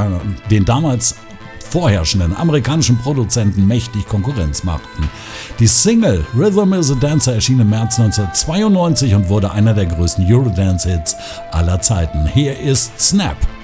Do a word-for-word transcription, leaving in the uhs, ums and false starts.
Fire den damals vorherrschenden amerikanischen Produzenten mächtig Konkurrenz machten. Die Single Rhythm is a Dancer erschien im März neunzehnhundertzweiundneunzig und wurde einer der größten Eurodance-Hits aller Zeiten. Hier ist Snap!